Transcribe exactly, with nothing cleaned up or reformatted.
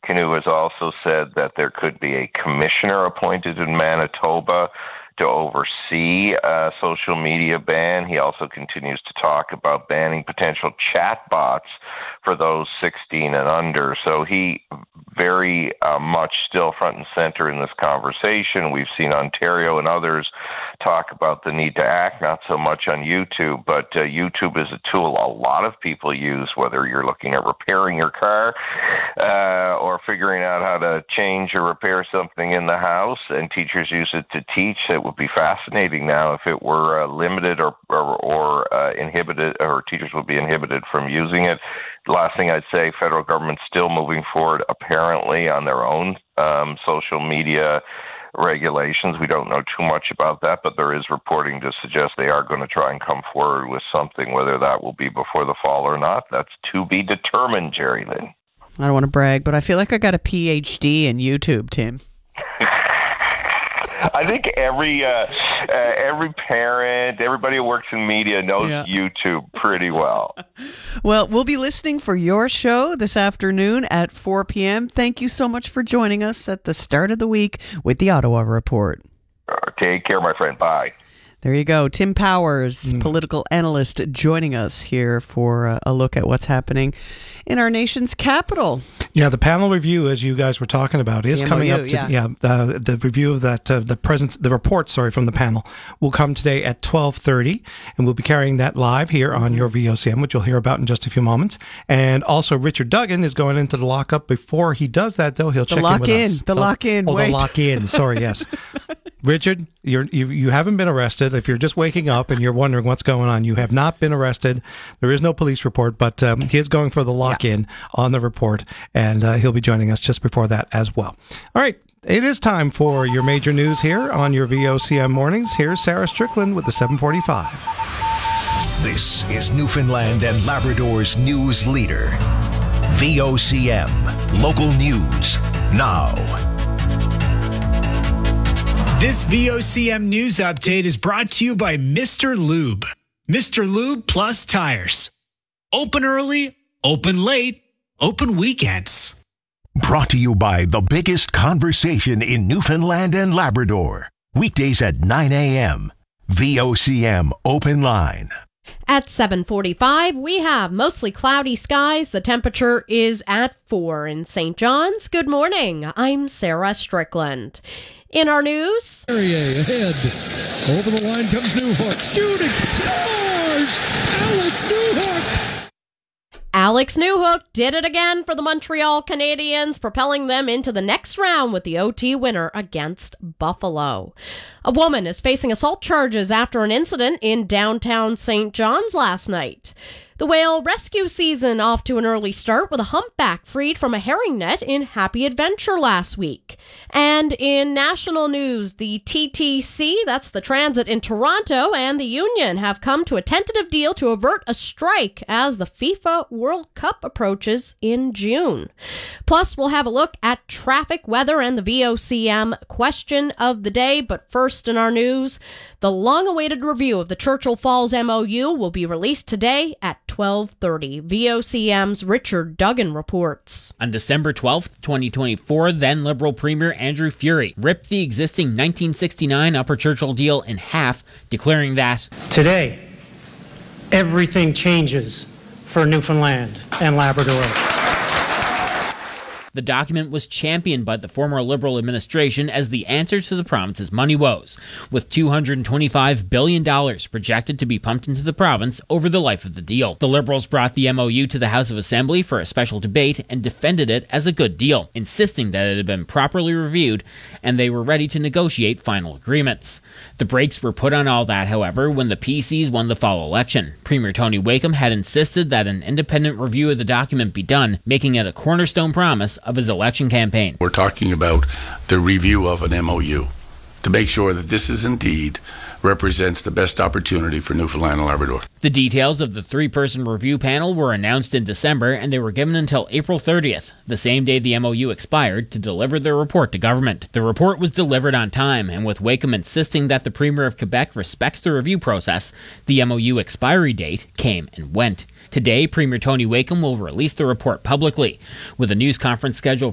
Kinew has also said that there could be a commissioner appointed in Manitoba to oversee a social media ban. He also continues to talk about banning potential chatbots for those sixteen and under. So he very uh, much still front and center in this conversation. We've seen Ontario and others talk about the need to act, not so much on YouTube, but uh, YouTube is a tool a lot of people use, whether you're looking at repairing your car uh, or figuring out how to change or repair something in the house, and teachers use it to teach. It would be fascinating now if it were uh, limited or or, or uh, inhibited, or teachers would be inhibited from using it. The last thing I'd say, federal government's still moving forward apparently on their own um, social media regulations. We don't know too much about that, but there is reporting to suggest they are going to try and come forward with something. Whether that will be before the fall or not, that's to be determined, Jerry Lynn. I don't want to brag, but I feel like I got a P H D in YouTube, Tim. I think every uh, uh, every parent, everybody who works in media knows yeah. YouTube pretty well. Well, we'll be listening for your show this afternoon at four p.m. Thank you so much for joining us at the start of the week with the Ottawa Report. Uh, take care, my friend. Bye. There you go. Tim Powers, mm. political analyst, joining us here for uh, a look at what's happening in our nation's capital. Yeah, the panel review, as you guys were talking about, is coming up. To, yeah, yeah uh, the review of that, uh, the present, the report, sorry, from the panel will come today at twelve thirty, and we'll be carrying that live here on your V O C M, which you'll hear about in just a few moments. And also, Richard Duggan is going into the lockup. Before he does that, though, he'll the check lock in with in, us. The lock in, oh, wait. the lock in. Sorry, yes. Richard, you're, you you haven't been arrested. If you're just waking up and you're wondering what's going on, you have not been arrested. There is no police report, but um, he is going for the lock-in yeah. on the report, and uh, he'll be joining us just before that as well. All right, it is time for your major news here on your V O C M mornings. Here's Sarah Strickland with the seven forty-five. This is Newfoundland and Labrador's news leader, V O C M, local news now. This V O C M news update is brought to you by Mister Lube. Mister Lube Plus Tires. Open early, open late, open weekends. Brought to you by the biggest conversation in Newfoundland and Labrador. Weekdays at nine a.m. V O C M Open Line. At seven forty-five, we have mostly cloudy skies. The temperature is at four in Saint John's. Good morning. I'm Sarah Strickland. In our news, Perrier ahead. Over the line comes Newhook. Shooting. Scores! Alex Newhook! Alex Newhook did it again for the Montreal Canadiens, propelling them into the next round with the O T winner against Buffalo. A woman is facing assault charges after an incident in downtown Saint John's last night. The whale rescue season off to an early start with a humpback freed from a herring net in Happy Adventure last week. And in national news, the T T C, that's the transit in Toronto, and the union have come to a tentative deal to avert a strike as the FIFA World Cup approaches in June. Plus, we'll have a look at traffic, weather, and the V O C M question of the day. But first in our news, the long-awaited review of the Churchill Falls M O U will be released today at twelve thirty. V O C M's Richard Duggan reports. On December twelfth, twenty twenty-four, then Liberal Premier Andrew Furey ripped the existing nineteen sixty-nine Upper Churchill deal in half, declaring that today, everything changes for Newfoundland and Labrador. The document was championed by the former Liberal administration as the answer to the province's money woes, with two hundred twenty-five billion dollars projected to be pumped into the province over the life of the deal. The Liberals brought the M O U to the House of Assembly for a special debate and defended it as a good deal, insisting that it had been properly reviewed and they were ready to negotiate final agreements. The brakes were put on all that, however, when the P Cs won the fall election. Premier Tony Wakeham had insisted that an independent review of the document be done, making it a cornerstone promise of his election campaign. We're talking about the review of an M O U to make sure that this is indeed represents the best opportunity for Newfoundland and Labrador. The details of the three-person review panel were announced in December, and they were given until April thirtieth, the same day the M O U expired, to deliver their report to government. The report was delivered on time, and with Wakeham insisting that the Premier of Quebec respects the review process, the M O U expiry date came and went. Today, Premier Tony Wakeham will release the report publicly, with a news conference scheduled